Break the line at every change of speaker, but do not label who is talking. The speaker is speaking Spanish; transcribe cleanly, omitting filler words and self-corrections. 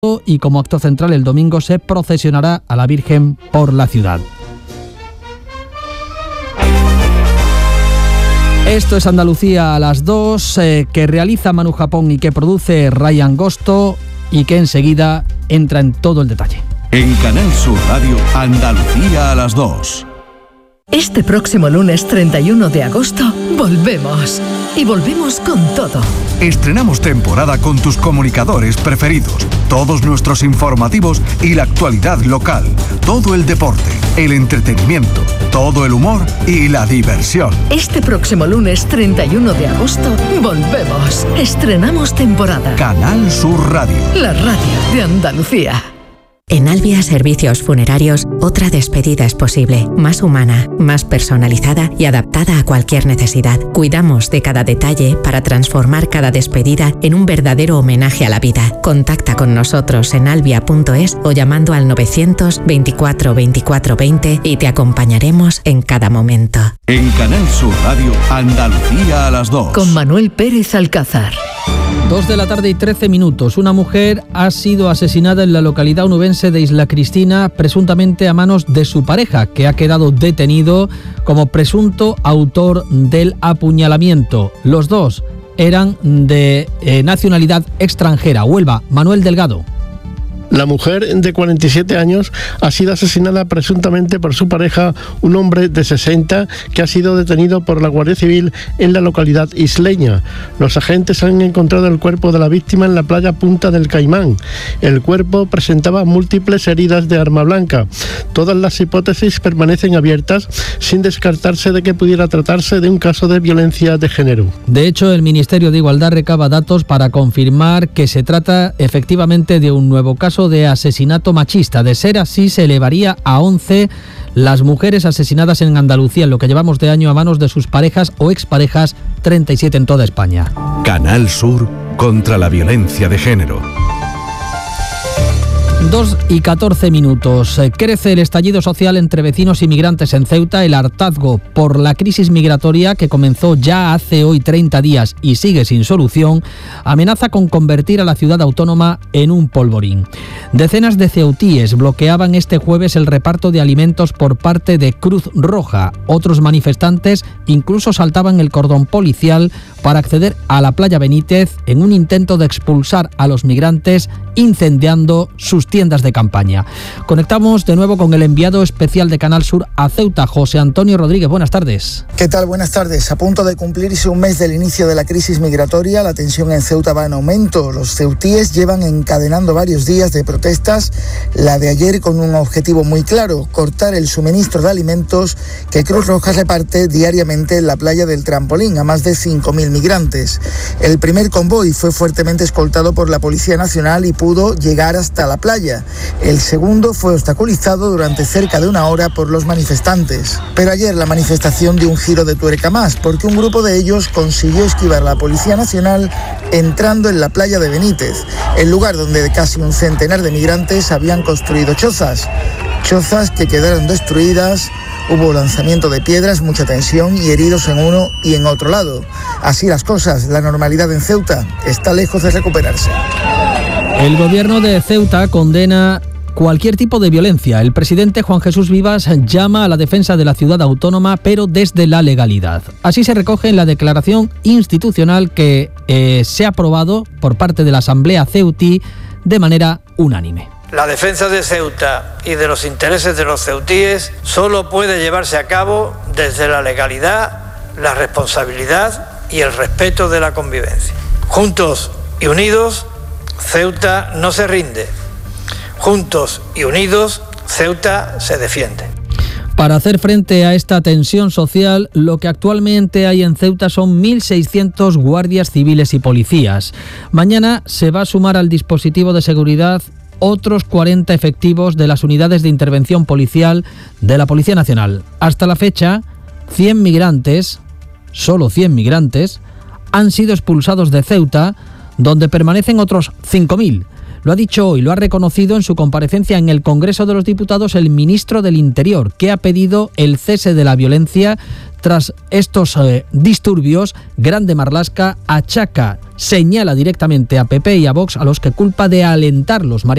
y como acto central el domingo se procesionará a la Virgen por la ciudad. Esto es Andalucía a las 2, que realiza Manu Japón y que produce Ryan Gosto y que enseguida entra en todo el detalle.
En Canal Sur Radio, Andalucía a las 2.
Este próximo lunes 31 de agosto volvemos. Y volvemos con todo.
Estrenamos temporada con tus comunicadores preferidos, todos nuestros informativos y la actualidad local, todo el deporte, el entretenimiento, todo el humor y la diversión.
Este próximo lunes 31 de agosto volvemos. Estrenamos temporada.
Canal Sur Radio.
La radio de Andalucía.
En Albia Servicios Funerarios, otra despedida es posible, más humana, más personalizada y adaptada a cualquier necesidad. Cuidamos de cada detalle para transformar cada despedida en un verdadero homenaje a la vida. Contacta con nosotros en albia.es o llamando al 924 24 20 y te acompañaremos en cada momento.
En Canal Sur Radio, Andalucía a las 2.
Con Manuel Pérez Alcázar.
2 de la tarde y 13 minutos. Una mujer ha sido asesinada en la localidad onubense de Isla Cristina, presuntamente a manos de su pareja, que ha quedado detenido como presunto autor del apuñalamiento. Los dos eran de nacionalidad extranjera. Huelva, Manuel Delgado.
La mujer de 47 años ha sido asesinada presuntamente por su pareja, un hombre de 60, que ha sido detenido por la Guardia Civil en la localidad isleña. Los agentes han encontrado el cuerpo de la víctima en la playa Punta del Caimán. El cuerpo presentaba múltiples heridas de arma blanca. Todas las hipótesis permanecen abiertas, sin descartarse de que pudiera tratarse de un caso de violencia de género.
De hecho, el Ministerio de Igualdad recaba datos para confirmar que se trata efectivamente de un nuevo caso de asesinato machista. De ser así, se elevaría a 11 las mujeres asesinadas en Andalucía en lo que llevamos de año a manos de sus parejas o exparejas, 37 en toda España.
Canal Sur contra la violencia de género.
2 y 14 minutos. Crece el estallido social entre vecinos y migrantes en Ceuta. El hartazgo por la crisis migratoria, que comenzó ya hace hoy 30 días y sigue sin solución, amenaza con convertir a la ciudad autónoma en un polvorín. Decenas de ceutíes bloqueaban este jueves el reparto de alimentos por parte de Cruz Roja. Otros manifestantes incluso saltaban el cordón policial para acceder a la playa Benítez en un intento de expulsar a los migrantes, incendiando sus tiendas de campaña. Conectamos de nuevo con el enviado especial de Canal Sur a Ceuta, José Antonio Rodríguez. Buenas tardes.
¿Qué tal? Buenas tardes. A punto de cumplirse un mes del inicio de la crisis migratoria, la tensión en Ceuta va en aumento. Los ceutíes llevan encadenando varios días de protestas, la de ayer con un objetivo muy claro: cortar el suministro de alimentos que Cruz Roja reparte diariamente en la playa del Trampolín a más de 5.000 migrantes. El primer convoy fue fuertemente escoltado por la Policía Nacional y pudo llegar hasta la playa. El segundo fue obstaculizado durante cerca de una hora por los manifestantes. Pero ayer la manifestación dio un giro de tuerca más, porque un grupo de ellos consiguió esquivar a la Policía Nacional entrando en la playa de Benítez, el lugar donde casi un centenar de migrantes habían construido chozas que quedaron destruidas. Hubo lanzamiento de piedras, mucha tensión y heridos en uno y en otro lado. Así las cosas, la normalidad en Ceuta está lejos de recuperarse.
El gobierno de Ceuta condena cualquier tipo de violencia. El presidente Juan Jesús Vivas llama a la defensa de la ciudad autónoma, pero desde la legalidad. Así se recoge en la declaración institucional que se ha aprobado por parte de la Asamblea Ceutí de manera unánime.
La defensa de Ceuta y de los intereses de los ceutíes solo puede llevarse a cabo desde la legalidad, la responsabilidad y el respeto de la convivencia. Juntos y unidos, Ceuta no se rinde. Juntos y unidos, Ceuta se defiende.
Para hacer frente a esta tensión social, lo que actualmente hay en Ceuta son 1.600 guardias civiles y policías. Mañana se va a sumar al dispositivo de seguridad otros 40 efectivos de las unidades de intervención policial de la Policía Nacional. Hasta la fecha, 100 migrantes, solo 100 migrantes, han sido expulsados de Ceuta, donde permanecen otros 5.000. Lo ha dicho hoy, lo ha reconocido en su comparecencia en el Congreso de los Diputados el ministro del Interior, que ha pedido el cese de la violencia tras estos disturbios. Grande Marlaska achaca señala directamente a PP y a Vox, a los que culpa de alentar los mareos